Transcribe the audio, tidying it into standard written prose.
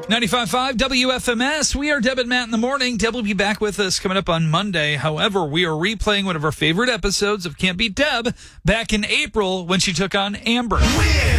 95.5 WFMS. We are Deb and Matt in the morning. Deb will be back with us coming up on Monday. However, we are replaying one of our favorite episodes of Can't Beat Deb back in April when she took on Amber.